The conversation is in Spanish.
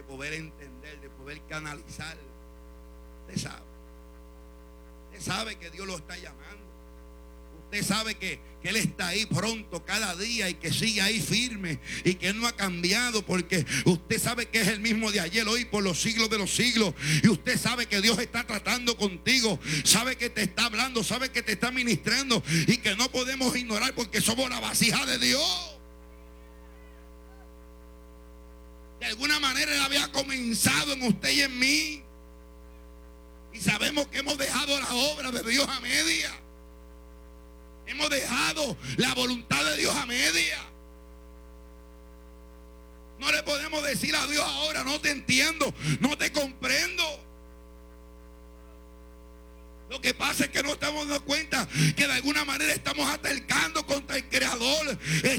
poder entender, de poder canalizar. Usted sabe que Dios lo está llamando. Usted sabe que Él está ahí pronto cada día y que sigue ahí firme y que Él no ha cambiado, porque usted sabe que es el mismo de ayer, hoy, por los siglos de los siglos. Y usted sabe que Dios está tratando contigo, sabe que te está hablando, sabe que te está ministrando y que no podemos ignorar porque somos la vasija de Dios. De alguna manera Él había comenzado en usted y en mí. Y sabemos que hemos dejado la obra de Dios a media. Hemos dejado la voluntad de Dios a media. No le podemos decir a Dios ahora: no te entiendo, no te comprendo. Lo que pasa es que no estamos dando cuenta que de alguna manera estamos atercando contra el Creador.